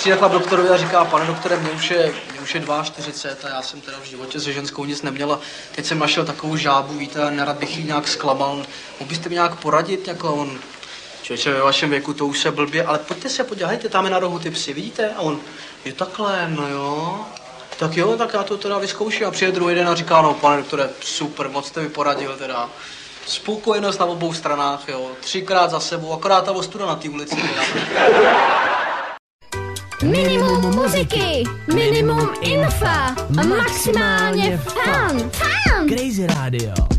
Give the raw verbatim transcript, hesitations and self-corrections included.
přijde chlap doktorovi a říká, pane doktore, mě už je, mě už je čtyřicet dva a já jsem teda v životě se ženskou nic neměla. Teď jsem našel takovou žábu, víte, nerad bych jí nějak zklamal. Mohl byste mi nějak poradit, jako on, člověče, ve vašem věku to už se blbě, ale pojďte se podívejte, tam je na rohu ty psy, vidíte? A on, je takhle, no jo. Tak jo, tak já to teda vyzkouším a přijde druhý den a říká, no pane doktore, super, moc jste mi poradil teda. Spokojenost na obou stranách, jo, třikrát za sebou, akorát ta ostuda na té ulici. Minimum muziky, minimum infa a maximálně fun. Fun! Crazy Radio.